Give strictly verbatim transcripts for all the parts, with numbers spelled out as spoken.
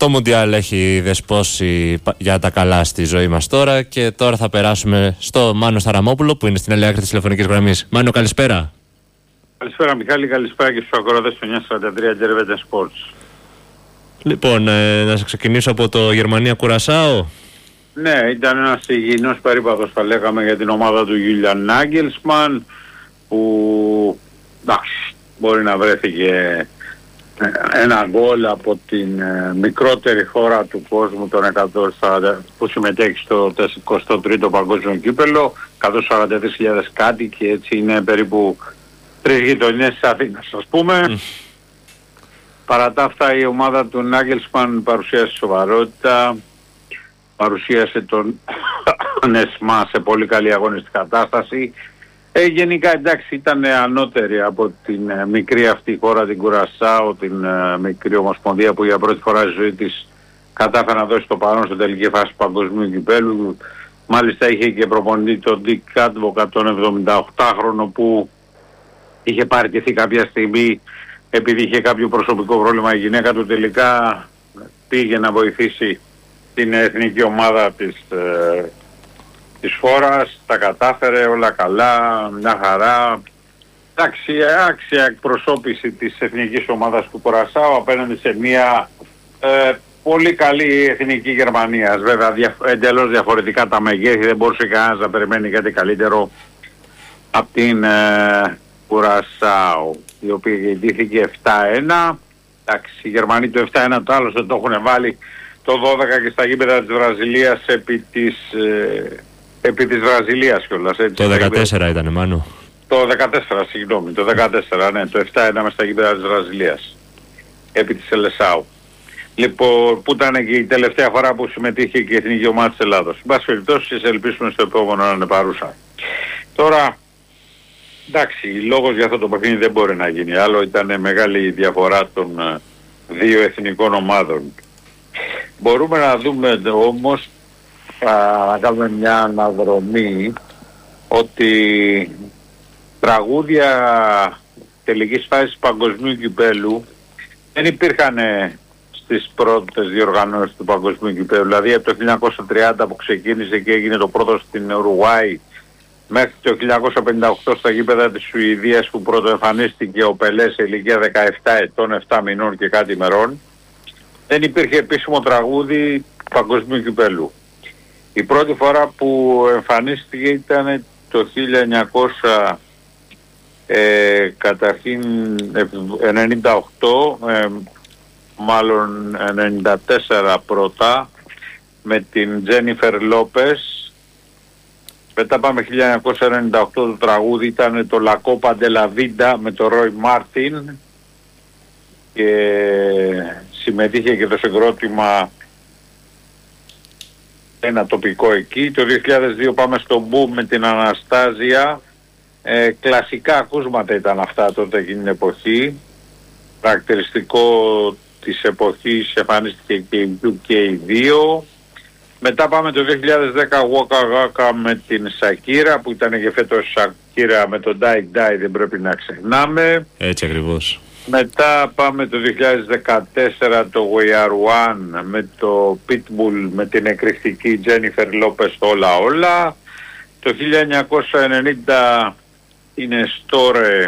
Το Μουντιάλ έχει δεσπόσει για τα καλά στη ζωή μας τώρα και τώρα θα περάσουμε στο Μάνο Σταραμόπουλο που είναι στην άλλη άκρη της τηλεφωνικής γραμμής. Μάνο, καλησπέρα. Καλησπέρα Μιχάλη, καλησπέρα και στους ακροατές του εννιά σαράντα τρία Gervais Sports. Λοιπόν, ε, να σε ξεκινήσω από το Γερμανία-Κουρασάο. Ναι, ήταν ένας υγιεινός περίπατος θα λέγαμε για την ομάδα του Γιούλιαν Νάγκελσμαν που εντάξει, μπορεί να βρέθηκε ένα γκολ από την ε, μικρότερη χώρα του κόσμου τον εκατόν σαράντα, που συμμετέχει στο εικοστό τρίτο Παγκόσμιο Κύπελλο, εκατόν σαράντα τρεις χιλιάδες κάτι και έτσι είναι περίπου τρεις γειτονιές της Αθήνας ας πούμε. Mm. Παρά τα αυτά η ομάδα του Νάγκελσμαν παρουσίασε σοβαρότητα, παρουσίασε τον Νεσμά σε πολύ καλή αγωνιστική κατάσταση. Ε, γενικά εντάξει ήταν ανώτερη από την ε, μικρή αυτή χώρα την Κουρασάο, την ε, μικρή ομοσπονδία που για πρώτη φορά στη ζωή της κατάφερε να δώσει το παρόν στην τελική φάση του Παγκοσμίου Κυπέλλου. Μάλιστα είχε και προπονητή τον Ντίκ Κάντβοκα τον εβδομηνταοκτάχρονο που είχε παραιτηθεί κάποια στιγμή επειδή είχε κάποιο προσωπικό πρόβλημα η γυναίκα του, τελικά πήγε να βοηθήσει την εθνική ομάδα της, ε, της χώρας, τα κατάφερε όλα καλά, μια χαρά. Εντάξει, άξια εκπροσώπηση της εθνικής ομάδας του Κουρασάου απέναντι σε μια ε, πολύ καλή εθνική Γερμανίας. Βέβαια δια, εντελώς διαφορετικά τα μεγέθη, δεν μπορούσε κανένας να περιμένει κάτι καλύτερο από την ε, Κουρασάου, η οποία ηγετήθηκε επτά ένα. Εντάξει, οι Γερμανοί το επτά ένα το άλλο δεν το έχουν βάλει το δώδεκα και στα γήπεδα της Βραζιλίας επί της, ε, επί της Βραζιλίας κιόλας. Έτσι, το δεκατέσσερα ήταν Μάνου. Το δεκατέσσερα, συγγνώμη, το δεκατέσσερα, ναι, το επτά ένα μες στα γήπεδα της Βραζιλίας. Επί της Ελεσάου. Λοιπόν, που ήταν και η τελευταία φορά που συμμετείχε και η εθνική ομάδα της Ελλάδος. Εν πάση περιπτώσει, ελπίσουμε στο επόμενο να είναι παρούσα. Τώρα, εντάξει, λόγος για αυτό το παιχνίδι δεν μπορεί να γίνει άλλο, ήταν μεγάλη διαφορά των uh, δύο εθνικών ομάδων. Μπορούμε να δούμε όμως, uh, να κάνουμε μια αναδρομή, ότι τραγούδια τελικής φάσης Παγκοσμίου Κυπέλλου δεν υπήρχαν στις πρώτες διοργανώσεις του Παγκοσμίου Κυπέλλου. Δηλαδή από το χίλια εννιακόσια τριάντα που ξεκίνησε και έγινε το πρώτο στην Ουρουάη, μέχρι το χίλια εννιακόσια πενήντα οκτώ στα γήπεδα της Σουηδίας που πρωτοεμφανίστηκε ο Πελέ σε ηλικία δεκαεπτά ετών, επτά μηνών και κάτι ημερών, δεν υπήρχε επίσημο τραγούδι Παγκοσμίου Κυπέλλου. Η πρώτη φορά που εμφανίστηκε ήταν το χίλια εννιακόσια ε, καταρχήν ενενήντα οκτώ, ε, μάλλον ενενήντα τέσσερα πρώτα, με την Τζένιφερ Λόπες. Μετά πάμε χίλια εννιακόσια ενενήντα οκτώ, το τραγούδι ήταν το La Copa de la Vida με τον Ρόι Μάρτιν και συμμετείχε και το συγκρότημα ένα τοπικό εκεί. Το δύο χιλιάδες δύο πάμε στο Boom με την Αναστάζια. Ε, κλασικά ακούσματα ήταν αυτά τότε εκείνη την εποχή. Χαρακτηριστικό της εποχής εμφανίστηκε και η γιου κέι δύο. Μετά πάμε το δύο χιλιάδες δέκα Waka Waka με την Σακύρα που ήταν και φέτος Σακύρα με τον Die Die, δεν πρέπει να ξεχνάμε. Έτσι ακριβώς. Μετά πάμε το δύο χιλιάδες δεκατέσσερα το We Are One με το Pitbull με την εκρηκτική Jennifer Lopez όλα όλα. Το χίλια εννιακόσια ενενήντα είναι Store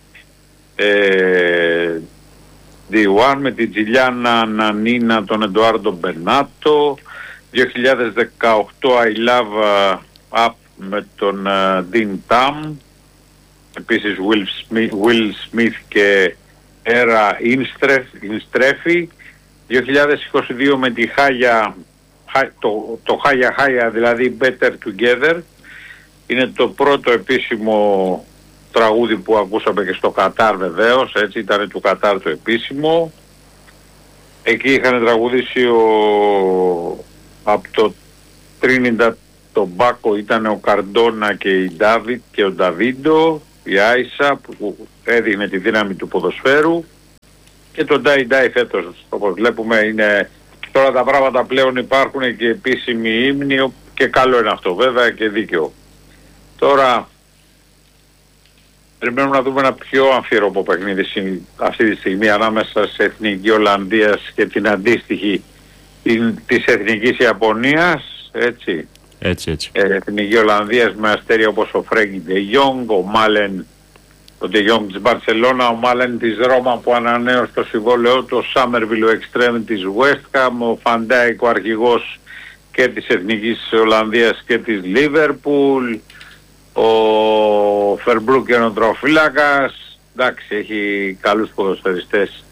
ε, ντι ουάν με την Τζιλιάνα Νανίνα τον Εντουάρντο Μπενάτο. δύο χιλιάδες δεκαοκτώ I Love Up με τον uh, Dean Tam. Επίσης Will Smith, Will Smith και Έρα Ινστρέφη. δύο χιλιάδες είκοσι δύο με τη Χάγια, το, το Χάγια Χάγια δηλαδή Better Together. Είναι το πρώτο επίσημο τραγούδι που ακούσαμε και στο Κατάρ βεβαίως, έτσι ήταν του Κατάρ το επίσημο. Εκεί είχαν τραγουδήσει ο, από το Trinidad Tobago ήταν ο Καρντόνα και η Ντάβιτ και ο Νταβίντο, η Άισα που έδειχνε τη δύναμη του ποδοσφαίρου, και το Die Die φέτος όπως βλέπουμε είναι, τώρα τα πράγματα πλέον υπάρχουν και επίσημη ύμνη και καλό είναι αυτό βέβαια και δίκαιο. Τώρα περιμένουμε να δούμε ένα πιο αμφίροπο παιχνίδι αυτή τη στιγμή ανάμεσα σε Εθνική Ολλανδίας και την αντίστοιχη της Εθνικής Ιαπωνίας, έτσι. Έτσι, έτσι. Ε, Εθνική Ολλανδίας με αστέρια όπως ο Φρέγκι Ντε Γιόγκ, ο Μάλεν, ο Ντε Γιόγκ της Μπαρσελόνα, ο Μάλεν της Ρώμα που ανανέωσε το συμβόλαιό του, ο Σάμερβιλ ο Εξτρέμ της West Ham, ο Φαντάικ ο αρχηγός και της Εθνικής Ολλανδίας και της Λίβερπουλ, ο Φερμπρούκεν ο τροφύλακας, εντάξει, έχει καλούς ποδοσφαιριστές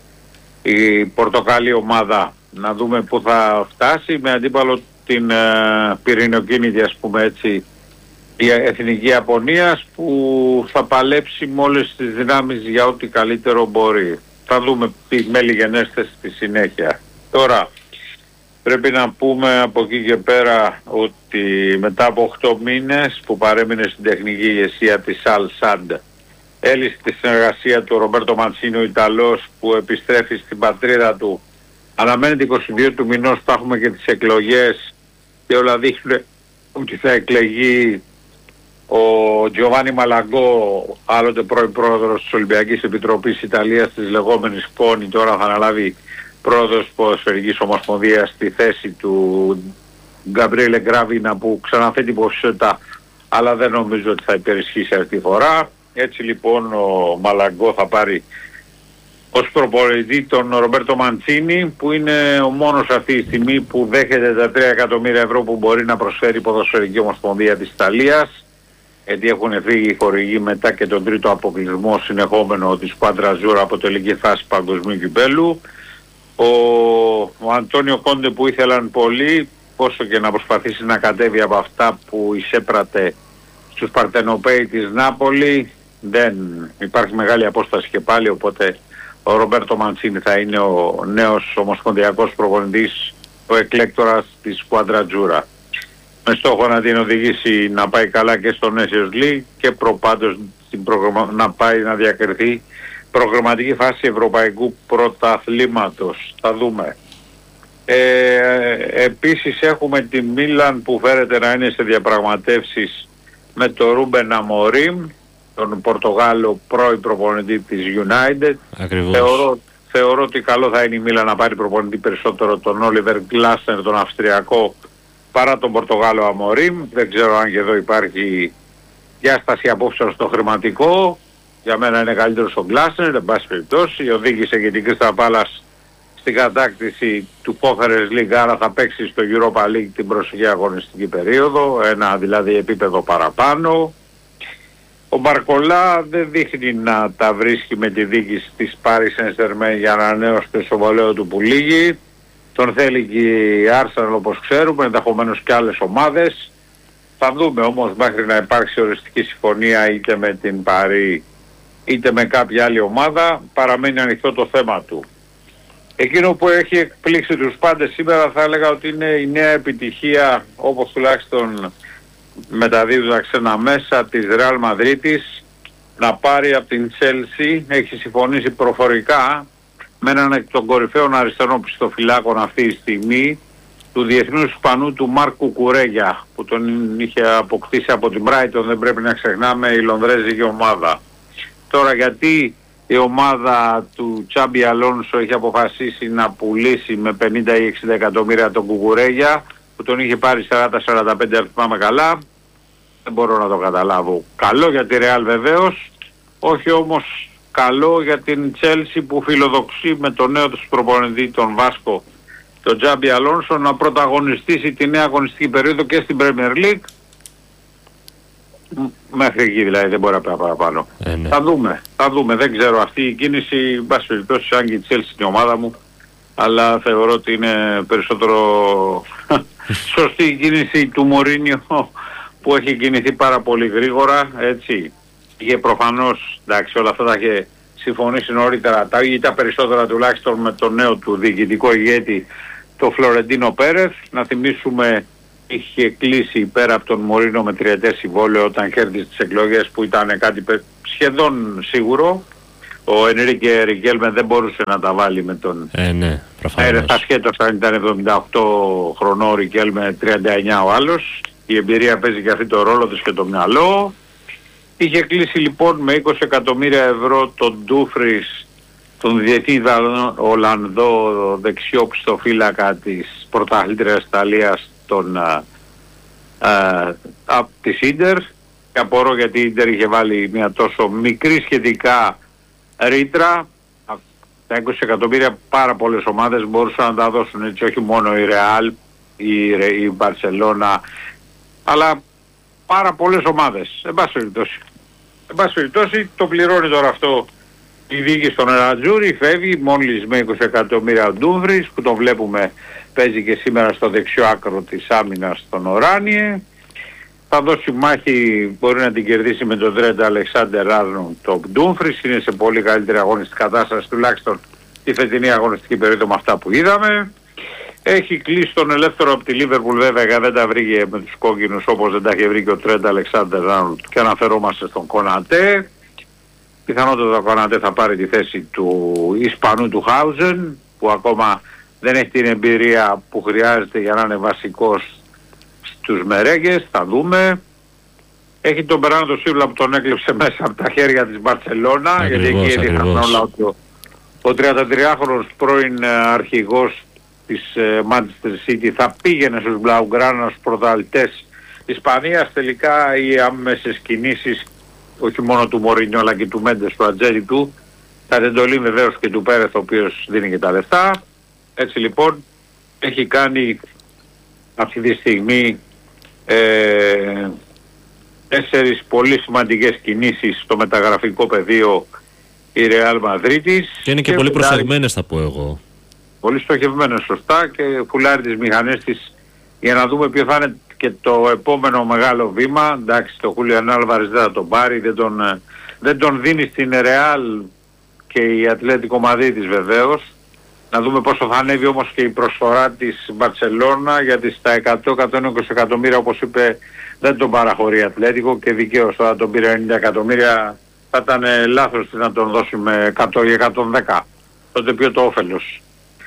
η πορτοκαλί ομάδα. Να δούμε πού θα φτάσει με αντίπαλο την ε, πυρηνοκίνητη, ας πούμε έτσι, η Εθνική Ιαπωνίας, που θα παλέψει με όλες τις δυνάμεις για ό,τι καλύτερο μπορεί. Θα δούμε τι μέλη στη συνέχεια. Τώρα πρέπει να πούμε από εκεί και πέρα ότι μετά από οκτώ μήνες που παρέμεινε στην τεχνική ηγεσία της Al Sadd, έλυσε τη συνεργασία του Ρομπέρτο Μαντσίνι, ο Ιταλός, που επιστρέφει στην πατρίδα του. Αναμένεται εικοστή δεύτερη του μηνός, θα έχουμε και τις εκλογές και όλα δείχνουν ότι θα εκλεγεί ο Τζοβάνι Μαλαγκό, άλλοτε πρώην πρόεδρος της Ολυμπιακής Επιτροπής Ιταλίας, της λεγόμενης Κόνη, τώρα θα αναλάβει πρόεδρος της Ποδοσφαιρικής Ομοσπονδίας στη θέση του Γκαμπριέλε Γκράβινα, που ξαναθέτει υποψηφιότητα, αλλά δεν νομίζω ότι θα υπερισχύσει αυτή τη φορά. Έτσι λοιπόν ο Μαλαγκό θα πάρει ως προπονητή τον Ρομπέρτο Μαντσίνι, που είναι ο μόνος αυτή τη στιγμή που δέχεται τα τρία εκατομμύρια ευρώ που μπορεί να προσφέρει η Ποδοσφαιρική Ομοσπονδία της Ιταλίας, γιατί έχουν φύγει οι χορηγοί μετά και τον τρίτο αποκλεισμό συνεχόμενο της Σκουάντρα Αζούρα από τελική φάση παγκοσμίου κυπέλου. Ο, ο Αντώνιο Κόντε, που ήθελαν πολύ, όσο και να προσπαθήσει να κατέβει από αυτά που εισέπρατε στους Παρτενοπαίοι της Νάπολη, δεν υπάρχει μεγάλη απόσταση και πάλι, οπότε ο Ρομπέρτο Μαντσίνι θα είναι ο νέος ομοσπονδιακός προπονητής, ο εκλέκτορας της Σκουάντρα Αζούρα, με στόχο να την οδηγήσει να πάει καλά και στο Nations League και προπάντως την προγραμμα... να πάει να διακριθεί προγραμματική φάση ευρωπαϊκού πρωταθλήματος. Θα δούμε. Ε, επίσης έχουμε τη Μίλαν που φέρεται να είναι σε διαπραγματεύσεις με τον Ρούμπεν Αμορίμ, τον Πορτογάλο πρώην προπονητή της United. Θεωρώ, θεωρώ ότι καλό θα είναι η Μίλαν να πάρει προπονητή περισσότερο τον Όλιβερ Γκλάσνερ, τον Αυστριακό, παρά τον Πορτογάλο Αμορίμ. Δεν ξέρω αν και εδώ υπάρχει διάσταση απόψεων στο χρηματικό. Για μένα είναι καλύτερος ο Γκλάσνερ, εν πάση περιπτώσει. Οδήγησε και την Κρίσταλ Πάλας στην κατάκτηση του Conference League, άρα θα παίξει στο Europa League την προσεχή αγωνιστική περίοδο, ένα δηλαδή επίπεδο παραπάνω. Ο Μπαρκολά δεν δείχνει να τα βρίσκει με τη διοίκηση της Paris Saint-Germain για να ανανέωσει το συμβόλαιο του που λύγει. Τον θέλει και η Arsenal, όπως ξέρουμε, ενδεχομένως και άλλες ομάδες. Θα δούμε όμως μέχρι να υπάρξει οριστική συμφωνία είτε με την Paris είτε με κάποια άλλη ομάδα, παραμένει ανοιχτό το θέμα του. Εκείνο που έχει εκπλήξει τους πάντες σήμερα θα έλεγα ότι είναι η νέα επιτυχία, όπως τουλάχιστον μεταδίδουν τα ξένα μέσα, της Ρεάλ Μαδρίτης να πάρει από την Chelsea. Έχει συμφωνήσει προφορικά με έναν εκ των κορυφαίων αριστερών πιστοφυλάκων αυτή τη στιγμή, του διεθνούς Ισπανού του Μάρκου Κουρέγια, που τον είχε αποκτήσει από την Brighton, δεν πρέπει να ξεχνάμε, η λονδρέζικη ομάδα. Τώρα γιατί η ομάδα του Τσάμπι Αλόνσο έχει αποφασίσει να πουλήσει με πενήντα ή εξήντα εκατομμύρια τον Κουκουρέγια, που τον είχε πάρει σαράντα σαράντα πέντε, αν θυμάμαι καλά, δεν μπορώ να το καταλάβω. Καλό για τη Ρεάλ βεβαίως, όχι όμως καλό για την Chelsea που φιλοδοξεί με τον νέο τους προπονητή, τον Βάσκο, τον Τσάμπι Αλόνσο, να πρωταγωνιστήσει τη νέα αγωνιστική περίοδο και στην Premier League. Μέχρι εκεί δηλαδή, δεν μπορεί να πάει παραπάνω. Ε, ναι. Θα δούμε, θα δούμε, δεν ξέρω. Αυτή η κίνηση, μπας περιπτώσει, σαν και η Chelsea στην ομάδα μου, αλλά θεωρώ ότι είναι περισσότερο σωστή η κίνηση του Μορίνιο, που έχει κινηθεί πάρα πολύ γρήγορα, έτσι. Είχε προφανώς, εντάξει, όλα αυτά τα είχε συμφωνήσει νωρίτερα, τα ή τα περισσότερα τουλάχιστον με τον νέο του διοικητικό ηγέτη, τον Φλωρεντίνο Πέρεθ. Να θυμίσουμε, είχε κλείσει πέρα από τον Μωρίνο με τριετές συμβόλαιο όταν κέρδισε τις εκλογές, που ήταν κάτι σχεδόν σίγουρο. Ο Ενρίκε Ρικέλμε δεν μπορούσε να τα βάλει με τον ε, ναι, προφανώς. Ασχέτως αν ήταν εβδομήντα οκτώ χρονών ο Ρικέλμε, τριάντα εννιά ο άλλος. Η εμπειρία παίζει και αυτή το ρόλο της και το μυαλό. Είχε κλείσει λοιπόν με είκοσι εκατομμύρια ευρώ τον Ντούφρις τον διετή Ολλανδό δεξιόπιστο φύλακα της πρωταθλήτριας Ιταλίας τον, α, α, α, της Ίντερ, και απορώ γιατί η Ίντερ είχε βάλει μια τόσο μικρή σχετικά ρήτρα. Τα είκοσι εκατομμύρια πάρα πολλές ομάδες μπορούσαν να τα δώσουν, έτσι, όχι μόνο η Ρεάλ, η, η Μπαρσελόνα, αλλά πάρα πολλές ομάδες. Εν πάση περιπτώσει. Εν πάση περιπτώσει το πληρώνει τώρα αυτό η δίκη στον Ερατζούρι, φεύγει μόλις με είκοσι εκατομμύρια ο Ντούμφρις, που τον βλέπουμε παίζει και σήμερα στο δεξιό άκρο της άμυνας στον Οράνιε. Θα δώσει μάχη, μπορεί να την κερδίσει με τον Τρέντα Αλεξάντερ Άρνοντ το Ντούμφρις, είναι σε πολύ καλύτερη αγωνιστική κατάσταση, τουλάχιστον τη φετινή αγωνιστική περίοδο με αυτά που είδαμε. Έχει κλείσει τον ελεύθερο από τη Λίβερπουλ, βέβαια δεν τα βρήκε με τους κόκκινους όπως δεν τα είχε βρει και ο Τρέντα Αλεξάντερ Άρνοντ, και αναφερόμαστε στον Κονατέ. Πιθανότατα ο Κονατέ θα πάρει τη θέση του Ισπανού του Χάουζεν, που ακόμα δεν έχει την εμπειρία που χρειάζεται για να είναι βασικός στους μερέγκες, θα δούμε. Έχει τον Μπερνάρντο Σίλβα που τον έκλεψε μέσα από τα χέρια της Μπαρσελόνα, γιατί εκεί έδειχναν όλα ότι ο, ο τριαντατριάχρονος πρώην αρχηγός της Manchester City θα πήγαινε στους Blaugrana, στους πρωταθλητές Ισπανίας. Τελικά οι άμεσες κινήσεις, όχι μόνο του Μωρίνιο αλλά και του Μέντες, του Ατζέρι του, θα εντολή βεβαίως και του Πέρεθ, ο οποίος δίνει και τα λεφτά. Έτσι λοιπόν έχει κάνει αυτή τη στιγμή ε, τέσσερις πολύ σημαντικές κινήσεις στο μεταγραφικό πεδίο η Ρεάλ Μαδρίτης. Και είναι και, και πολύ φουλάρει, προσεγμένες θα πω εγώ. Πολύ στοχευμένες, σωστά, και φουλάρει τις μηχανές της για να δούμε ποιο θα είναι και το επόμενο μεγάλο βήμα. Εντάξει, το Χούλιαν Άλβαρες δεν θα τον πάρει, δεν τον, δεν τον δίνει στην Ρεάλ και η Ατλέτικο Μαδρίτης βεβαίως. Να δούμε πόσο θα ανέβει όμως και η προσφορά της Μπαρσελόνα, γιατί στα εκατό με εκατόν είκοσι εκατομμύρια, όπως είπε, δεν τον παραχωρεί η Ατλέτικο, και δικαίως τώρα τον πήρε ενενήντα εκατομμύρια, θα ήταν λάθος να τον δώσει με εκατό ή εκατόν δέκα. Τότε ποιο το όφελος.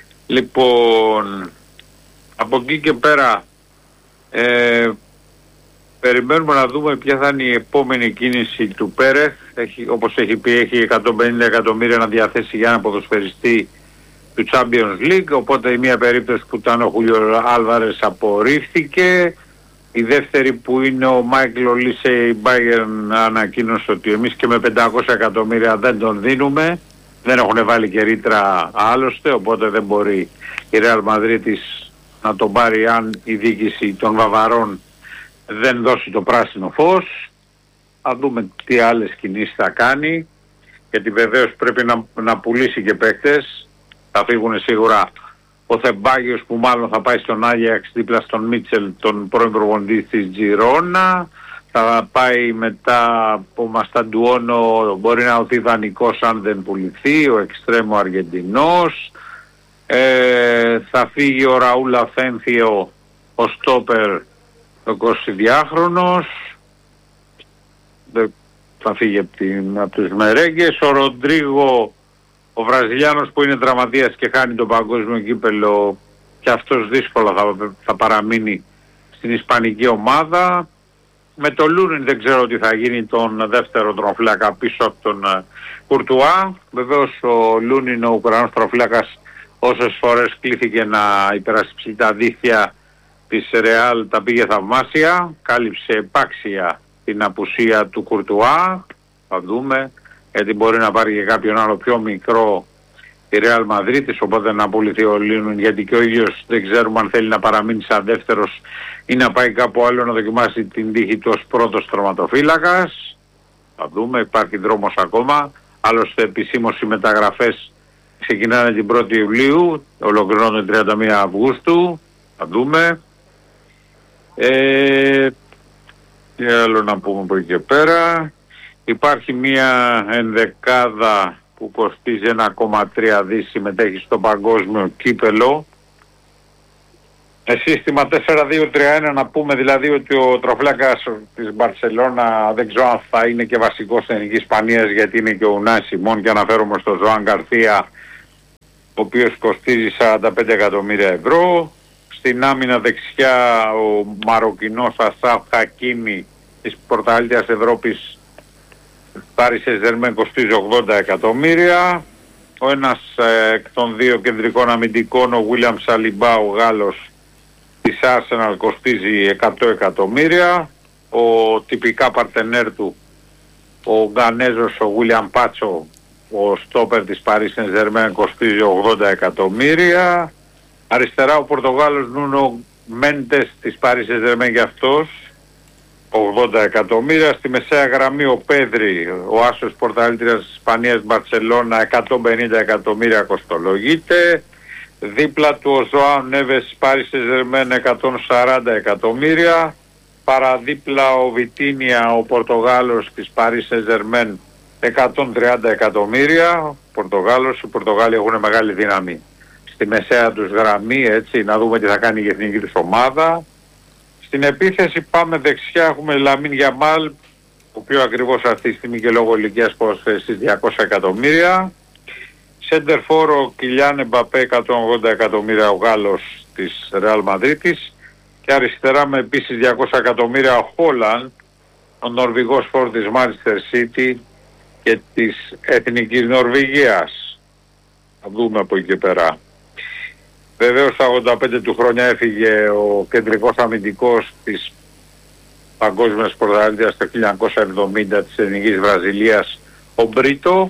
Λοιπόν, από εκεί και πέρα ε, περιμένουμε να δούμε ποια θα είναι η επόμενη κίνηση του Πέρεθ. Έχει, όπως έχει πει, έχει εκατόν πενήντα εκατομμύρια να διαθέσει για ένα ποδοσφαιριστή του Champions League, οπότε η μία περίπτωση που ήταν ο Χούλιο Άλβαρες απορρίφθηκε. Η δεύτερη, που είναι ο Μάικλ Ολίσε, η Bayern ανακοίνωσε ότι εμείς και με πεντακόσια εκατομμύρια δεν τον δίνουμε. Δεν έχουν βάλει και ρήτρα άλλωστε, οπότε δεν μπορεί η Real Madrid να τον πάρει αν η διοίκηση των Βαβαρών δεν δώσει το πράσινο φως. Θα δούμε τι άλλες κινήσεις θα κάνει, γιατί βεβαίως πρέπει να, να πουλήσει και παίκτες. Θα φύγουν σίγουρα ο Θεμπάγιος, που μάλλον θα πάει στον Άγιαξ δίπλα στον Μίτσελ, τον πρώην προπονητή της Τζιρόνα. Θα πάει μετά ο Μασταντουόνο, μπορεί να οθεί δανεικός αν δεν πουληθεί, ο εξτρέμο Αργεντινός. Ε, θα φύγει ο Ραούλ Αφένθιο, ο στόπερ, ο εικοσιδυάχρονος. Θα φύγει από, την, από τους μερέγκες. Ο Ροντρίγο, ο Βραζιλιάνος, που είναι τραυματίας και χάνει το παγκόσμιο κύπελο, και αυτός δύσκολα θα, θα παραμείνει στην ισπανική ομάδα. Με το Λούνιν δεν ξέρω τι θα γίνει, τον δεύτερο τροφλάκα πίσω από τον uh, Κουρτουά. Βεβαίως ο Λούνιν, ο Ουκρανός τροφλάκας, όσες φορές κλήθηκε να υπερασπιστεί τα δίχτυα της Ρεάλ, τα πήγε θαυμάσια. Κάλυψε επάξια την απουσία του Κουρτουά. Θα δούμε, γιατί μπορεί να πάρει και κάποιον άλλο πιο μικρό η Real Madrid, οπότε να πουληθεί ο Λούνιν, γιατί και ο ίδιος δεν ξέρουμε αν θέλει να παραμείνει σαν δεύτερος ή να πάει κάπου άλλο να δοκιμάσει την τύχη του ως πρώτος τερματοφύλακας. Θα δούμε, υπάρχει δρόμος ακόμα. Άλλωστε επισήμως οι μεταγραφές ξεκινάνε την πρώτη Ιουλίου, ολοκληρώνονται τριάντα μία Αυγούστου. Θα δούμε. Ε, τι άλλο να πούμε από εκεί και πέρα. Υπάρχει μία ενδεκάδα που κοστίζει ένα κόμμα τρία δις, συμμετέχει στο παγκόσμιο κύπελο. Με σύστημα τέσσερα δύο τρία ένα, να πούμε δηλαδή ότι ο τροφλάκας της Μπαρσελόνα δεν ξέρω αν θα είναι και βασικός στην Εθνική Ισπανίας, γιατί είναι και ο Ουνάι Σιμών, και αναφέρομαι στο Ζωάν Γκαρθία, ο οποίος κοστίζει σαράντα πέντε εκατομμύρια ευρώ. Στην άμυνα δεξιά ο Μαροκινός Ασάφ Χακίμι της πρωταθλήτριας Ευρώπης, Πάρη Σεν Ζερμέν, κοστίζει ογδόντα εκατομμύρια. Ο ένας ε, εκ των δύο κεντρικών αμυντικών, ο William Saliba, ο Γάλλος της Arsenal, κοστίζει εκατό εκατομμύρια. Ο τυπικά παρτενέρ του, ο Γκανέζος, ο William Πάτσο, ο στόπερ της Paris Saint-Germain, κοστίζει ογδόντα εκατομμύρια. Αριστερά ο Πορτογάλος Νούνο Μέντες της Paris Saint-Germain και αυτός, ογδόντα εκατομμύρια. Στη μεσαία γραμμή ο Πέδρη, ο άσος πορταλίτριας της Ισπανίας Μπαρτσελώνα, εκατόν πενήντα εκατομμύρια κοστολογείται. Δίπλα του ο Ζωάου Νέβες της Paris Saint-Germain, εκατόν σαράντα εκατομμύρια. Παραδίπλα ο Βιτίνια, ο Πορτογάλος της Paris Saint-Germain, εκατόν τριάντα εκατομμύρια. Ο Πορτογάλος, οι Πορτογάλοι έχουν μεγάλη δύναμη στη μεσαία τους γραμμή, έτσι, να δούμε τι θα κάνει η εθνική τους ομάδα. Στην επίθεση πάμε δεξιά, έχουμε Λαμίν Γιαμάλ, ο οποίο ακριβώς αυτή τη στιγμή και λόγω ηλικίας ποσφαίρει στις διακόσια εκατομμύρια. Σέντερ φόρο Κιλιάν Εμπαπέ, εκατόν ογδόντα εκατομμύρια, ο Γάλλος της Ρεάλ Μαδρίτης. Και αριστερά με επίσης διακόσια εκατομμύρια ο Χόλαντ, ο Νορβηγός φόρ της Manchester City και της Εθνικής Νορβηγίας. Θα δούμε από εκεί και πέρα. Βεβαίως στα ογδόντα πέντε του χρόνια έφυγε ο κεντρικός αμυντικός της Παγκόσμιας Πρωταθλήτριας το χίλια εννιακόσια εβδομήντα της Εθνικής Βραζιλίας, ο Μπρίτο.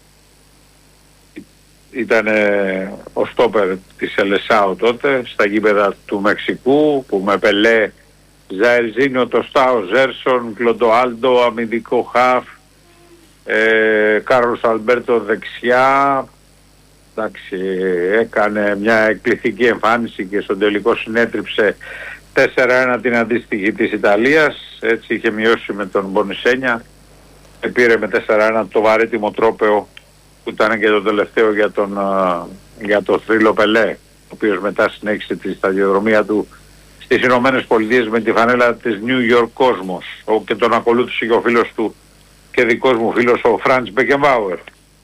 Ήταν ο στόπερ της Ελεσάου τότε, στα γήπεδα του Μεξικού, που με Πελέ, Ζαερζίνιο, Τοστάο, Ζέρσον, Κλοντοάλντο, αμυντικό χαφ, ε, Κάρλος Αλμπέρτο δεξιά. Εντάξει, έκανε μια εκπληκτική εμφάνιση και στον τελικό συνέτριψε τέσσερα ένα την αντίστοιχη της Ιταλίας. Έτσι είχε μειώσει με τον Μπονισένια, πήρε με τέσσερα ένα το βαρύτιμο τρόπαιο που ήταν και το τελευταίο για τον, για τον θρύλο Πελέ, ο οποίος μετά συνέχισε τη σταδιοδρομία του στις Ηνωμένες Πολιτείες με τη φανέλα της New York Cosmos, και τον ακολούθησε και ο φίλος του και δικός μου φίλος ο Φραντς Μπεκενμπάουερ.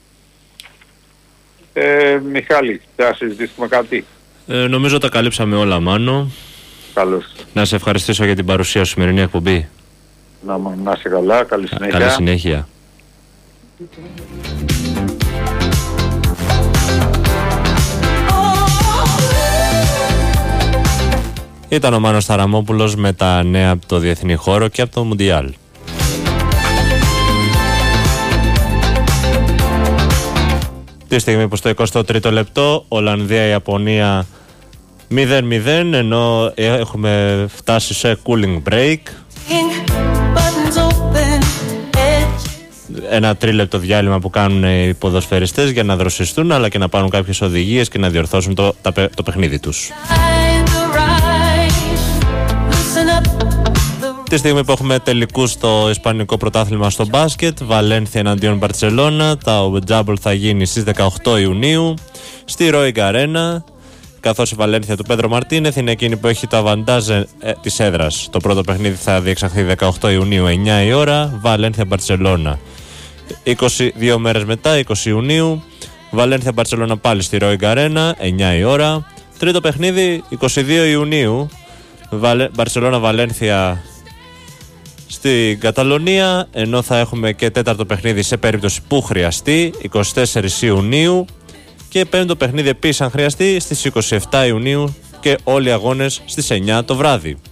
Ε, Μιχάλη, θα συζητήσουμε κάτι? Ε, νομίζω τα καλύψαμε όλα, Μάνο. Καλώς. Να σε ευχαριστήσω για την παρουσία σου σημερινή εκπομπή. Να, να είσαι καλά, καλή συνέχεια. Καλή συνέχεια. Ήταν ο Μάνος Ταραμόπουλος με τα νέα από το διεθνή χώρο και από το Μουντιάλ. Τη στιγμή που στο εικοστό τρίτο λεπτό Ολλανδία-Ιαπωνία μηδέν μηδέν, ενώ έχουμε φτάσει σε cooling break. Ένα τρίλεπτο διάλειμμα που κάνουν οι ποδοσφαιριστές για να δροσιστούν, αλλά και να πάρουν κάποιες οδηγίες και να διορθώσουν το, το παιχνίδι τους. Τη στιγμή που έχουμε τελικούς στο Ισπανικό πρωτάθλημα στο μπάσκετ, Βαλένθια εναντίον Μπαρτσελώνα, το τζάμπολ θα γίνει στις δεκαοκτώ Ιουνίου στη Ρόιγκ Αρένα, καθώς η Βαλένθια του Πέντρο Μαρτίνεθ είναι εκείνη που έχει το αβαντάζ ε, της έδρας. Το πρώτο παιχνίδι θα διεξαχθεί δεκαοκτώ Ιουνίου, εννιά η ώρα, Βαλένθια Μπαρτσελώνα. είκοσι δύο μέρες μετά, είκοσι Ιουνίου, Βαλένθια Μπαρτσελώνα πάλι στη Ρόιγκ Αρένα, εννιά η ώρα. Τρίτο παιχνίδι, είκοσι δύο Ιουνίου, Μπαρτσελώνα Βαλένθια στην Καταλωνία, ενώ θα έχουμε και τέταρτο παιχνίδι σε περίπτωση που χρειαστεί, είκοσι τέσσερις Ιουνίου, και πέμπτο παιχνίδι επίσης αν χρειαστεί στις είκοσι επτά Ιουνίου, και όλοι οι αγώνες στις εννιά το βράδυ.